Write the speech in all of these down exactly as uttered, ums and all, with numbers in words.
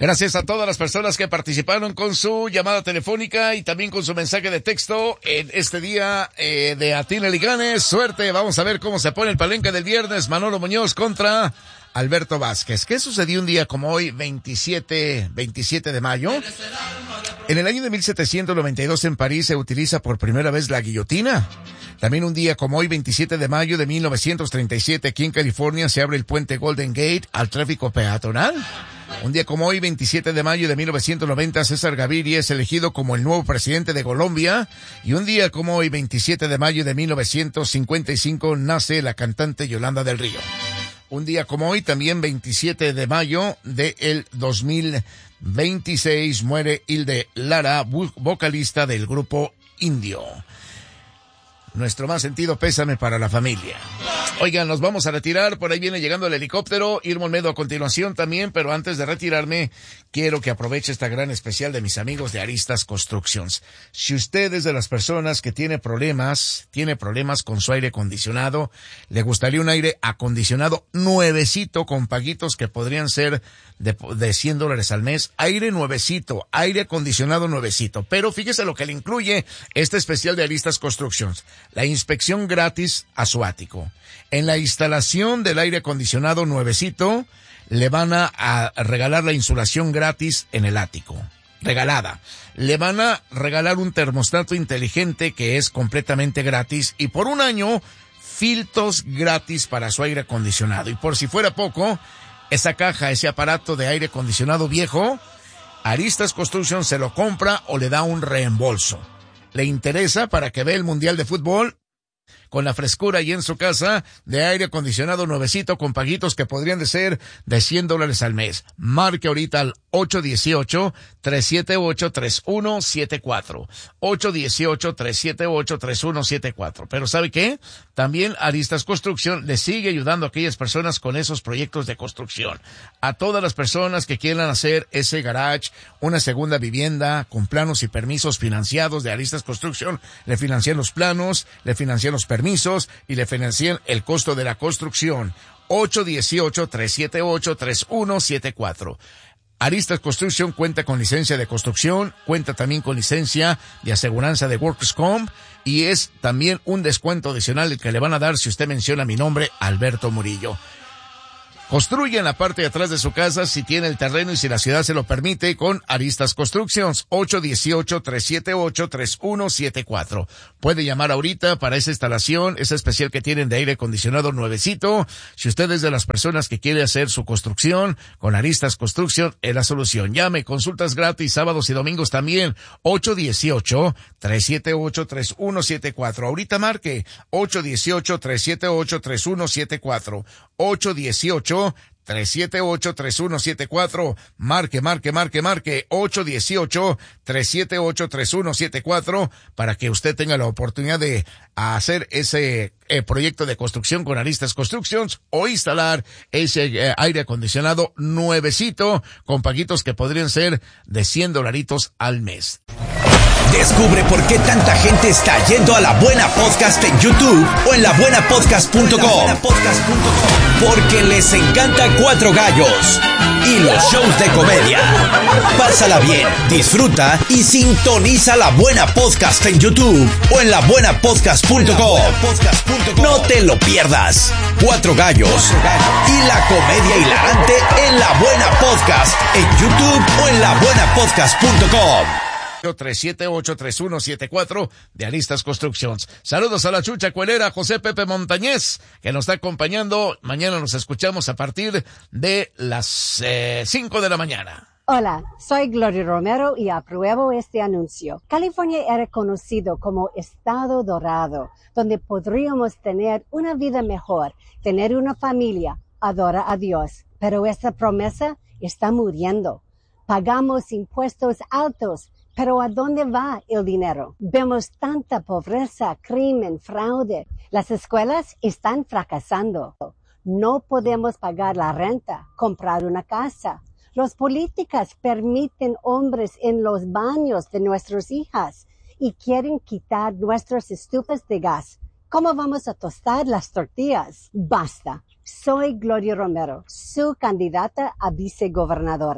Gracias a todas las personas que participaron con su llamada telefónica y también con su mensaje de texto en este día eh, de Atínale y Gane. Suerte, vamos a ver cómo se pone el palenque del viernes. Manolo Muñoz contra Alberto Vázquez. ¿Qué sucedió un día como hoy, veintisiete de mayo? En el año de mil setecientos noventa y dos en París se utiliza por primera vez la guillotina. También un día como hoy, veintisiete de mayo de mil novecientos treinta y siete, aquí en California se abre el puente Golden Gate al tráfico peatonal. Un día como hoy, veintisiete de mayo de mil novecientos noventa, César Gaviria es elegido como el nuevo presidente de Colombia. Y un día como hoy, veintisiete de mayo de mil novecientos cincuenta y cinco, nace la cantante Yolanda del Río. Un día como hoy, también veintisiete de mayo del dos mil veintiséis, muere Hilde Lara, vocalista del grupo Indio. Nuestro más sentido pésame para la familia. Oigan, nos vamos a retirar, por ahí viene llegando el helicóptero, Irma Olmedo a continuación también, pero antes de retirarme, quiero que aproveche esta gran especial de mis amigos de Aristas Constructions. Si usted es de las personas que tiene problemas, tiene problemas con su aire acondicionado, le gustaría un aire acondicionado nuevecito con paguitos que podrían ser de, de cien dólares al mes, aire nuevecito, aire acondicionado nuevecito, pero fíjese lo que le incluye este especial de Aristas Constructions. La inspección gratis a su ático. En la instalación del aire acondicionado nuevecito, le van a, a regalar la insulación gratis en el ático. Regalada. Le van a regalar un termostato inteligente que es completamente gratis y por un año, filtros gratis para su aire acondicionado. Y por si fuera poco, esa caja, ese aparato de aire acondicionado viejo, Aristas Construction se lo compra o le da un reembolso. ¿Le interesa para que vea el Mundial de Fútbol? Con la frescura y en su casa de aire acondicionado nuevecito con paguitos que podrían de ser de cien dólares al mes. Marque ahorita al ocho uno ocho, tres siete ocho, tres uno siete cuatro. ocho uno ocho, tres siete ocho, tres uno siete cuatro. Pero ¿sabe qué? También Aristas Construcción le sigue ayudando a aquellas personas con esos proyectos de construcción. A todas las personas que quieran hacer ese garage, una segunda vivienda con planos y permisos financiados de Aristas Construcción, le financian los planos, le financian los permisos y le financian el costo de la construcción. ocho uno ocho, tres siete ocho, tres uno siete cuatro. Aristas Construction cuenta con licencia de construcción, cuenta también con licencia de aseguranza de Workers' Comp y es también un descuento adicional el que le van a dar si usted menciona mi nombre, Alberto Murillo. Construye en la parte de atrás de su casa si tiene el terreno y si la ciudad se lo permite con Aristas Constructions. ocho uno ocho, tres siete ocho, tres uno siete cuatro. Puede llamar ahorita para esa instalación, esa especial que tienen de aire acondicionado nuevecito. Si usted es de las personas que quiere hacer su construcción, con Aristas Construction es la solución. Llame, consultas gratis, sábados y domingos también. ocho uno ocho, tres siete ocho, tres uno siete cuatro. Ahorita marque ocho uno ocho, tres siete ocho, tres uno siete cuatro. ocho uno ocho, tres siete ocho, tres uno siete cuatro. Marque, marque, marque, marque. ocho uno ocho, tres siete ocho, tres uno siete cuatro para que usted tenga la oportunidad de hacer ese eh, proyecto de construcción con Aristas Constructions o instalar ese eh, aire acondicionado nuevecito con paguitos que podrían ser de cien dolaritos al mes. Descubre por qué tanta gente está yendo a La Buena Podcast en YouTube o en la buena podcast punto com. Porque les encanta Cuatro Gallos y los shows de comedia. Pásala bien, disfruta y sintoniza La Buena Podcast en YouTube o en la buena podcast punto com. No te lo pierdas. Cuatro Gallos y la comedia hilarante en La Buena Podcast en YouTube o en la buena podcast punto com. tres siete ocho, tres uno siete cuatro de Aristas Constructions. Saludos a la chucha cuelera José Pepe Montañez, que nos está acompañando. Mañana nos escuchamos a partir de las eh, cinco de la mañana. Hola, soy Gloria Romero y apruebo este anuncio. California era conocido como Estado Dorado, donde podríamos tener una vida mejor, tener una familia, adorar a Dios. Pero esa promesa está muriendo. Pagamos impuestos altos, pero ¿a dónde va el dinero? Vemos tanta pobreza, crimen, fraude. Las escuelas están fracasando. No podemos pagar la renta, comprar una casa. Los políticos permiten hombres en los baños de nuestras hijas y quieren quitar nuestras estufas de gas. ¿Cómo vamos a tostar las tortillas? Basta. Soy Gloria Romero, su candidata a vicegobernadora.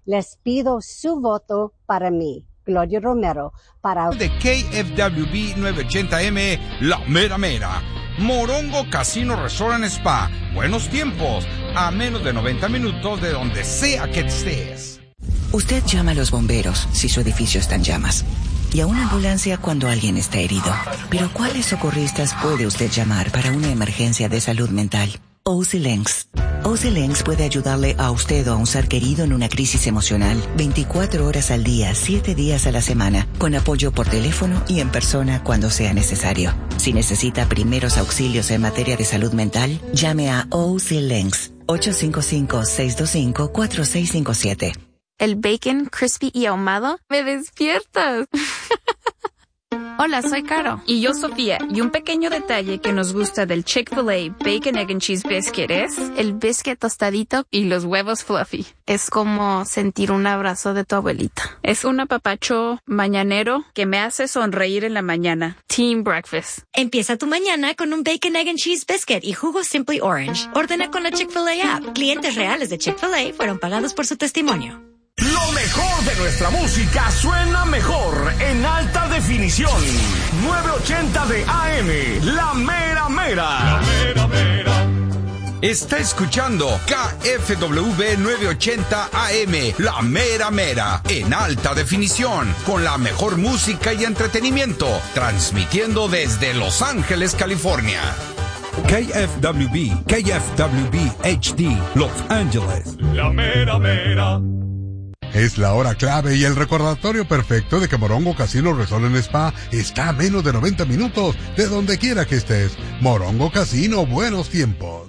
Les pido su voto para mí, Gloria Romero, para... De K F W B novecientos ochenta M, La Mera Mera. Morongo Casino Resort and Spa. Buenos tiempos, a menos de noventa minutos de donde sea que estés. Usted llama a los bomberos si su edificio está en llamas, y a una ambulancia cuando alguien está herido. Pero ¿cuáles socorristas puede usted llamar para una emergencia de salud mental? O C L E N X. O C L E N X puede ayudarle a usted o a un ser querido en una crisis emocional veinticuatro horas al día, siete días a la semana, con apoyo por teléfono y en persona cuando sea necesario. Si necesita primeros auxilios en materia de salud mental, llame a O C L E N X ocho cinco cinco, seis dos cinco, cuatro seis cinco siete. El bacon crispy y ahumado me despiertas. Hola, soy Caro. Y yo, Sofía. Y un pequeño detalle que nos gusta del Chick-fil-A Bacon, Egg and Cheese Biscuit es el biscuit tostadito y los huevos fluffy. Es como sentir un abrazo de tu abuelita. Es un apapacho mañanero que me hace sonreír en la mañana. Team Breakfast. Empieza tu mañana con un Bacon, Egg and Cheese Biscuit y jugo Simply Orange. Ordena con la Chick-fil-A app. Clientes reales de Chick-fil-A fueron pagados por su testimonio. Lo mejor de nuestra música suena mejor en alta definición. novecientos ochenta de A M, La Mera Mera. La Mera Mera. Está escuchando K F W novecientos ochenta A M, La Mera Mera, en alta definición, con la mejor música y entretenimiento, transmitiendo desde Los Ángeles, California. K F W B, K F W B H D, Los Ángeles. La Mera Mera. Es la hora clave y el recordatorio perfecto de que Morongo Casino Resort and Spa está a menos de noventa minutos de donde quiera que estés. Morongo Casino, buenos tiempos.